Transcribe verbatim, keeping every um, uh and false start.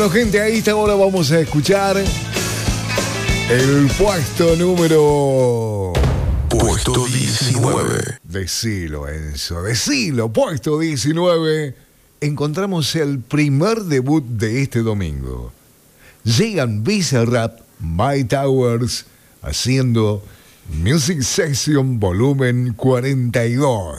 Bueno, gente, a esta hora vamos a escuchar el puesto número... Puesto diecinueve. Decilo, Enzo, decilo. Puesto diecinueve. Encontramos el primer debut de este domingo. Llegan Bizarrap, My Towers, haciendo Music Session Volumen cuarenta y dos.